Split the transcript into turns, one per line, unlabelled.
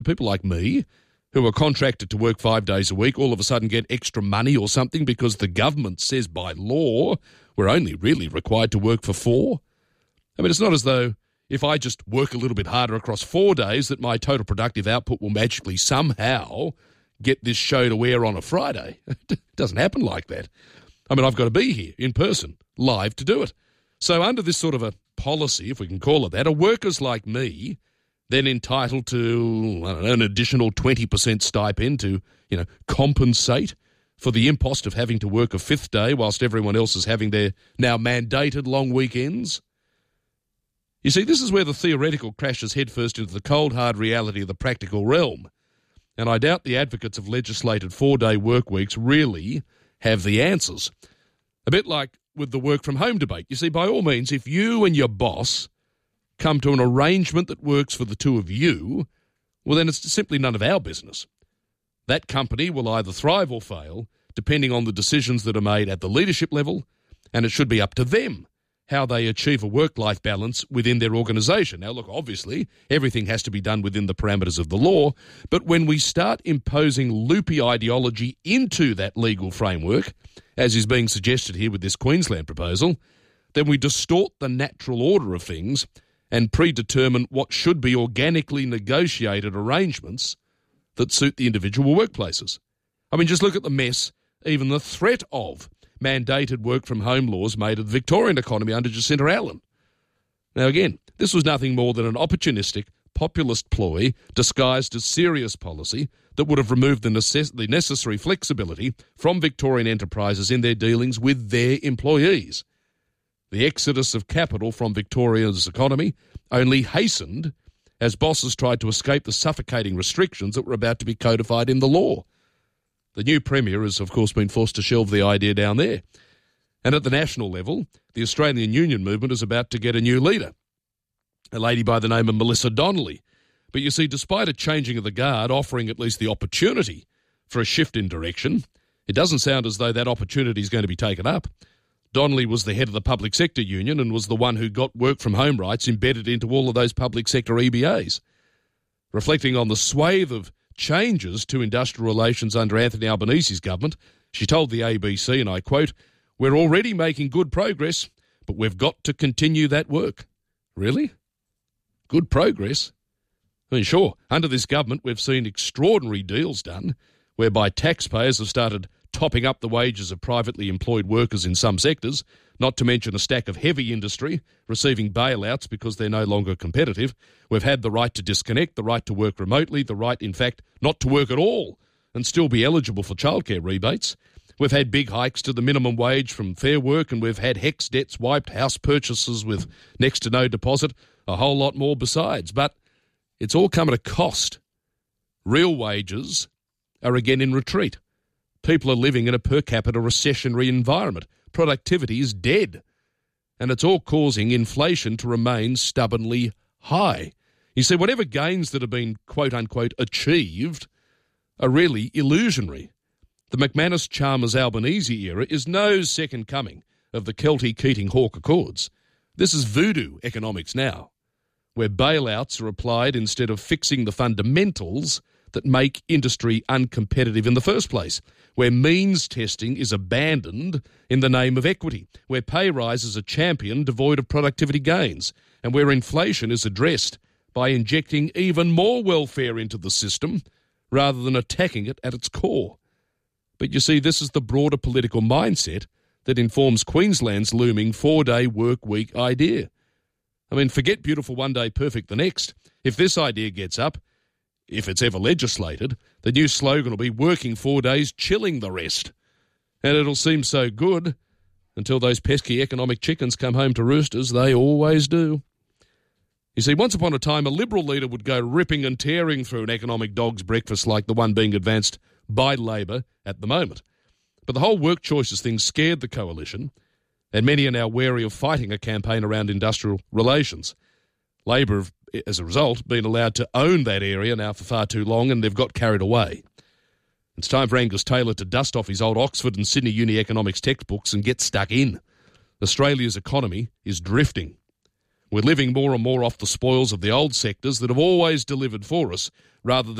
people like me who are contracted to work 5 days a week all of a sudden get extra money or something because the government says by law we're only really required to work for 4? I mean, it's not as though if I just work a little bit harder across 4 days that my total productive output will magically somehow get this show to air on a Friday. It doesn't happen like that. I mean, I've got to be here in person, live to do it. So under this sort of a policy, if we can call it that, are workers like me then entitled to, I don't know, an additional 20% stipend to, compensate for the impost of having to work a 5th day whilst everyone else is having their now mandated long weekends? You see, this is where the theoretical crashes headfirst into the cold, hard reality of the practical realm. And I doubt the advocates of legislated 4-day work weeks really have the answers. A bit like with the work-from-home debate. You see, by all means, if you and your boss come to an arrangement that works for the two of you, well, then it's simply none of our business. That company will either thrive or fail, depending on the decisions that are made at the leadership level, and it should be up to them how they achieve a work-life balance within their organisation. Now, look, obviously, everything has to be done within the parameters of the law, but when we start imposing loopy ideology into that legal framework, as is being suggested here with this Queensland proposal, then we distort the natural order of things and predetermine what should be organically negotiated arrangements that suit the individual workplaces. I mean, just look at the mess even the threat of mandated work-from-home laws made of the Victorian economy under Jacinta Allen. Now, again, this was nothing more than an opportunistic, populist ploy disguised as serious policy that would have removed the necessary flexibility from Victorian enterprises in their dealings with their employees. The exodus of capital from Victoria's economy only hastened as bosses tried to escape the suffocating restrictions that were about to be codified in the law. The new Premier has, of course, been forced to shelve the idea down there. And at the national level, the Australian Union movement is about to get a new leader, a lady by the name of Melissa Donnelly. But you see, despite a changing of the guard offering at least the opportunity for a shift in direction, it doesn't sound as though that opportunity is going to be taken up. Donnelly was the head of the public sector union and was the one who got work-from-home rights embedded into all of those public sector EBAs. Reflecting on the swathe of changes to industrial relations under Anthony Albanese's government, she told the ABC, and I quote, "We're already making good progress, but we've got to continue that work." Really? Good progress? I mean, sure, under this government we've seen extraordinary deals done whereby taxpayers have started topping up the wages of privately employed workers in some sectors, not to mention a stack of heavy industry receiving bailouts because they're no longer competitive. We've had the right to disconnect, the right to work remotely, the right, in fact, not to work at all and still be eligible for childcare rebates. We've had big hikes to the minimum wage from Fair Work, and we've had HECS debts wiped, house purchases with next to no deposit, a whole lot more besides. But it's all come at a cost. Real wages are again in retreat. People are living in a per capita recessionary environment. Productivity is dead. And it's all causing inflation to remain stubbornly high. You see, whatever gains that have been quote-unquote achieved are really illusionary. The McManus-Chalmers-Albanese era is no second coming of the Kelty-Keating-Hawke Accords. This is voodoo economics now, where bailouts are applied instead of fixing the fundamentals that make industry uncompetitive in the first place, where means testing is abandoned in the name of equity, where pay rises are championed devoid of productivity gains, and where inflation is addressed by injecting even more welfare into the system rather than attacking it at its core. But you see, this is the broader political mindset that informs Queensland's looming 4-day work week idea. I mean, forget beautiful one day, perfect the next. If this idea gets up, if it's ever legislated, the new slogan will be working 4 days, chilling the rest. And it'll seem so good until those pesky economic chickens come home to roost, as they always do. You see, once upon a time, a Liberal leader would go ripping and tearing through an economic dog's breakfast like the one being advanced by Labor at the moment. But the whole work choices thing scared the coalition, and many are now wary of fighting a campaign around industrial relations. Labor have, as a result, been allowed to own that area now for far too long, and they've got carried away. It's time for Angus Taylor to dust off his old Oxford and Sydney Uni economics textbooks and get stuck in. Australia's economy is drifting. We're living more and more off the spoils of the old sectors that have always delivered for us, rather than